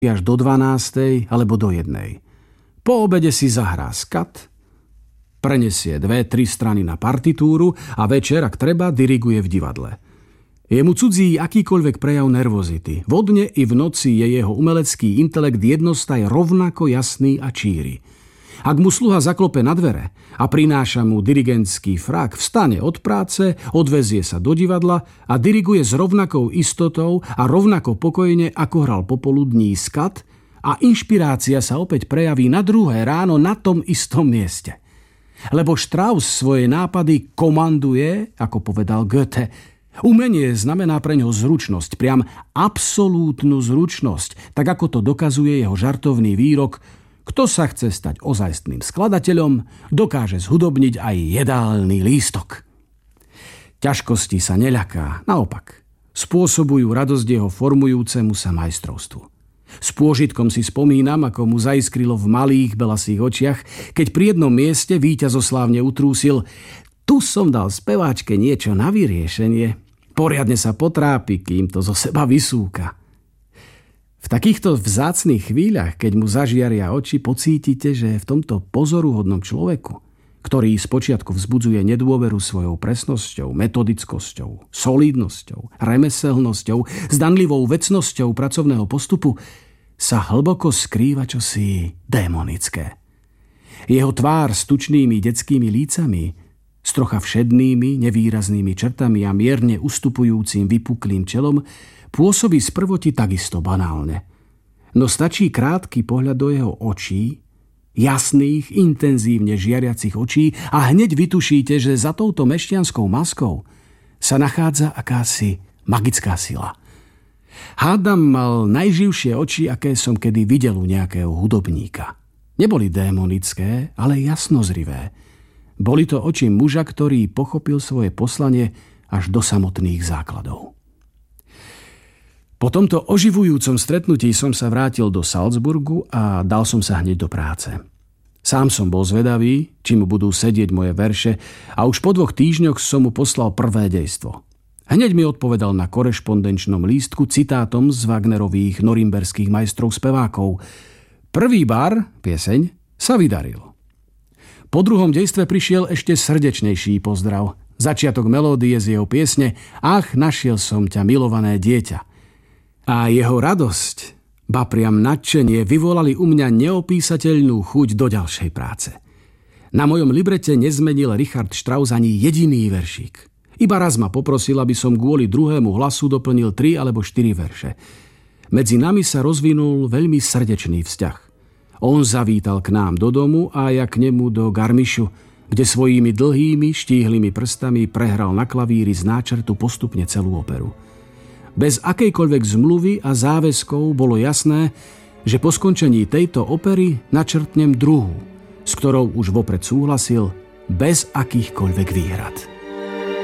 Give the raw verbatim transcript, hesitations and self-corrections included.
až do dvanástej alebo do jednej. Po obede si zahrá skat, prenesie dve, tri strany na partitúru a večer, ak treba, diriguje v divadle. Je mu cudzí akýkoľvek prejav nervozity. Vodne i v noci je jeho umelecký intelekt jednostaj rovnako jasný a číry. Ak mu sluha zaklope na dvere a prináša mu dirigentský frak, vstane od práce, odvezie sa do divadla a diriguje s rovnakou istotou a rovnako pokojne, ako hral popoludní skat, a inšpirácia sa opäť prejaví na druhé ráno na tom istom mieste. Lebo Strauss svoje nápady komanduje, ako povedal Goethe. Umenie znamená pre ňo zručnosť, priam absolútnu zručnosť, tak ako to dokazuje jeho žartovný výrok: kto sa chce stať ozajstným skladateľom, dokáže zhudobniť aj jedálny lístok. Ťažkosti sa neľaká, naopak. Spôsobujú radosť jeho formujúcemu sa majstrovstvu. S pôžitkom si spomínam, ako mu zaiskrilo v malých belasých očiach, keď pri jednom mieste víťazoslávne utrúsil: tu som dal speváčke niečo na vyriešenie. Poriadne sa potrápi, kým to zo seba vysúka. V takýchto vzácnych chvíľach, keď mu zažiaria oči, pocítite, že v tomto pozoruhodnom človeku, ktorý spočiatku vzbudzuje nedôveru svojou presnosťou, metodickosťou, solidnosťou, remeselnosťou, zdanlivou vecnosťou pracovného postupu, sa hlboko skrýva čosi démonické. Jeho tvár s tučnými detskými lícami, s trocha všednými, nevýraznými črtami a mierne ustupujúcim vypuklým čelom, pôsobí sprvoti takisto banálne. No stačí krátky pohľad do jeho očí, jasných, intenzívne žiariacich očí, a hneď vytušíte, že za touto mešťanskou maskou sa nachádza akási magická sila. Hádam mal najživšie oči, aké som kedy videl u nejakého hudobníka. Neboli démonické, ale jasnozrivé. Boli to oči muža, ktorý pochopil svoje poslanie až do samotných základov. Po tomto oživujúcom stretnutí som sa vrátil do Salzburgu a dal som sa hneď do práce. Sám som bol zvedavý, či mu budú sedieť moje verše, a už po dvoch týždňoch som mu poslal prvé dejstvo. Hneď mi odpovedal na korešpondenčnom lístku citátom z Wagnerových norimberských majstrov spevákov. Prvý bar, pieseň, sa vydaril. Po druhom dejstve prišiel ešte srdečnejší pozdrav. Začiatok melódie z jeho piesne Ach, našiel som ťa, milované dieťa. A jeho radosť, ba priam nadšenie, vyvolali u mňa neopísateľnú chuť do ďalšej práce. Na mojom librete nezmenil Richard Strauss ani jediný veršík. Iba raz ma poprosil, aby som kvôli druhému hlasu doplnil tri alebo štyri verše. Medzi nami sa rozvinul veľmi srdečný vzťah. On zavítal k nám do domu a ja k nemu do Garmišu, kde svojimi dlhými, štíhlymi prstami prehral na klavíri z náčrtu postupne celú operu. Bez akejkoľvek zmluvy a záväzkov bolo jasné, že po skončení tejto opery načrtnem druhú, s ktorou už vopred súhlasil bez akýchkoľvek výhrad.